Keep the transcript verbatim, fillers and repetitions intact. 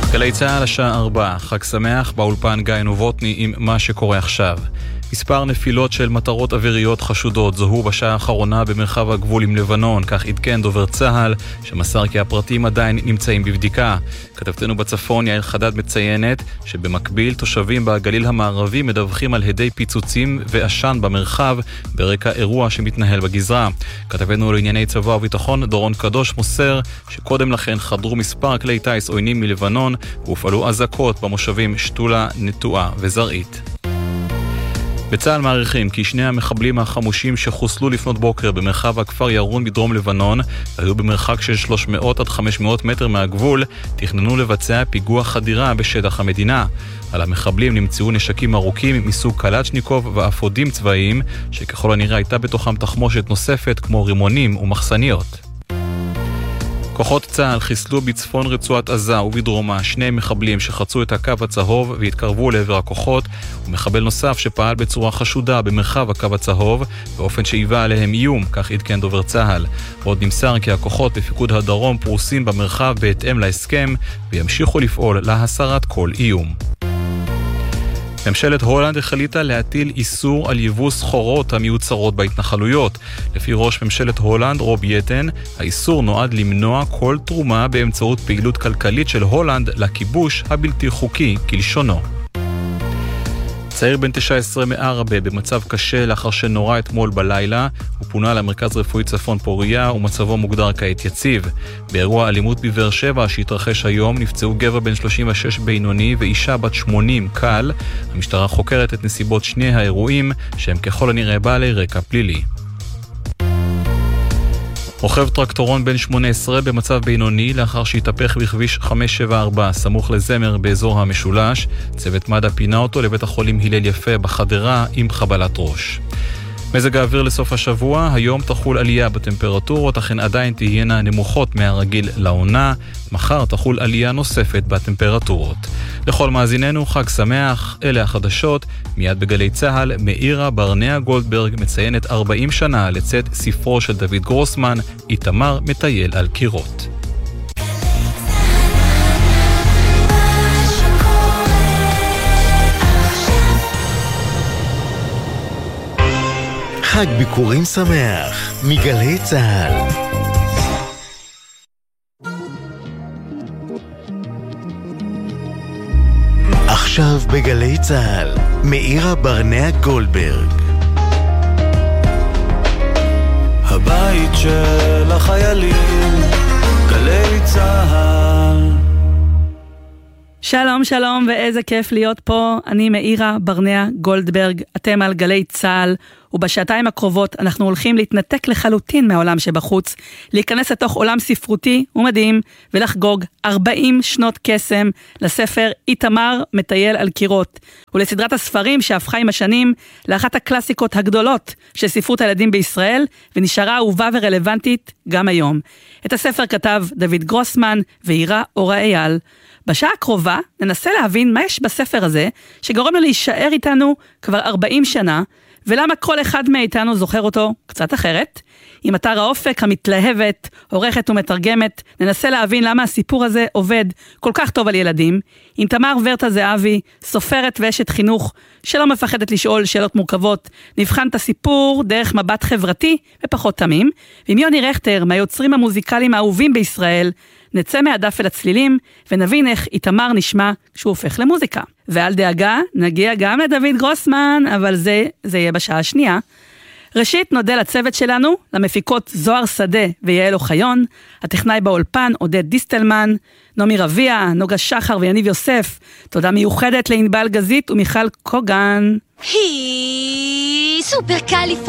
גלי צהל השעה ארבע, חג שמח, באולפן גיא נובוטני עם מה שקורה עכשיו. מספר נפילות של מטרות אוויריות חשודות זוהו בשעה האחרונה במרחב הגבול עם לבנון, כך עדכן דובר צהל, שמסר כי הפרטים עדיין נמצאים בבדיקה. כתבתנו בצפון יעל חדד מציינת שבמקביל תושבים בגליל המערבי מדווחים על הדי פיצוצים ועשן במרחב ברקע אירוע שמתנהל בגזרה. כתבנו לענייני צבא וביטחון דורון קדוש מוסר שקודם לכן חדרו מספר כלי טייס עוינים מלבנון והופעלו אזעקות במושבים שתולה, נטועה וזרעית. בצה"ל מעריכים כי שני המחבלים החמושים שחוסלו לפנות בוקר במרחב הכפר ירון בדרום לבנון היו במרחק של שלוש מאות עד חמש מאות מטר מהגבול, תכננו לבצע פיגוע חדירה בשטח המדינה. על המחבלים נמצאו נשקים ארוכים מסוג קלצ'ניקוב ואפודים צבאיים, שככל הנראה הייתה בתוכם תחמושת נוספת כמו רימונים ומחסניות. כוחות צה"ל חיסלו בצפון רצועת עזה ובדרומה שני מחבלים שחצו את הקו הצהוב והתקרבו לעבר הכוחות, ומחבל נוסף שפעל בצורה חשודה במרחב הקו הצהוב באופן שהיווה עליהם איום, כך עדכן דובר צה"ל. עוד נמסר כי הכוחות בפיקוד הדרום פרוסים במרחב בהתאם להסכם וימשיכו לפעול להסרת כל איום. ממשלת הולנד החליטה להטיל איסור על יבוא סחורות המיוצרות בהתנחלויות. לפי ראש ממשלת הולנד, רוב יטן, האיסור נועד למנוע כל תרומה באמצעות פעילות כלכלית של הולנד לכיבוש הבלתי חוקי כלשונו. צעיר בן תשע עשרה מערבה במצב קשה לאחר שנורא אתמול בלילה, הוא פונה למרכז רפואי צפון פוריה ומצבו מוגדר כעת יציב. באירוע אלימות בבאר שבע שהתרחש היום נפצעו גבר בן שלושים ושש בינוני ואישה בת שמונים קל. המשטרה חוקרת את נסיבות שני האירועים שהם ככל הנראה בעלי רקע פלילי. רוכב טרקטורון בן שמונה עשרה במצב בינוני לאחר שהתהפך בכביש חמש שבע ארבע סמוך לזמר באזור המשולש. צוות מד"א פינה אותו לבית החולים הלל יפה בחדרה עם חבלת ראש. מזג האוויר לסוף השבוע, היום תחול עלייה בטמפרטורות, אכן עדיין תהיינה נמוכות מהרגיל לעונה. מחר תחול עלייה נוספת בטמפרטורות. לכל מאזיננו חג שמח, אלה החדשות. מיד בגלי צהל, מאירה ברנע גולדברג מציינת ארבעים שנה לצאת ספרו של דוד גרוסמן, איתמר מטייל על קירות. חג ביקורים שמח מגלי צהל. עכשיו בגלי צהל, מאירה ברנע גולדברג. הבית של החיילים, גלי צהל. שלום שלום ואיזה כיף להיות פה. אני מאירה ברנע גולדברג, אתם על גלי צהל, ובשעתיים הקרובות אנחנו הולכים להתנתק לחלוטין מהעולם שבחוץ, להיכנס לתוך עולם ספרותי ומדהים ולחגוג ארבעים שנות קסם לספר איתמר מטייל על קירות, ולסדרת הספרים שהפכה עם השנים לאחת הקלאסיקות הגדולות של ספרות הילדים בישראל ונשארה אהובה ורלוונטית גם היום. את הספר כתב דוד גרוסמן והירה אורה אייל. בשעה הקרובה ננסה להבין מה יש בספר הזה שגורם לו להישאר איתנו כבר ארבעים שנה, ולמה כל אחד מאיתנו זוכר אותו קצת אחרת. עם אתר האופק המתלהבת, עורכת ומתרגמת, ננסה להבין למה הסיפור הזה עובד כל כך טוב על ילדים. עם תמר ורטה זהבי, סופרת ואשת חינוך שלא מפחדת לשאול שאלות מורכבות, נבחן את הסיפור דרך מבט חברתי ופחות תמים. ועם יוני רכטר, מהיוצרים המוזיקליים האהובים בישראל, נצא מהדף אל הצלילים ונבין איך איתמר נשמע כשהוא הופך למוזיקה. ועל דאגה, נגיע גם לדוד גרוסמן, אבל זה, זה יהיה בשעה השנייה. ראשית נודה לצוות שלנו, למפיקות זוהר שדה ויעל אוחיון, הטכנאי באולפן עודד דיסטלמן, נעמי רביע, נוגה שחר ויניב יוסף. תודה מיוחדת לענבל גזית ומיכל קוגן. היא סופר קליפורניה.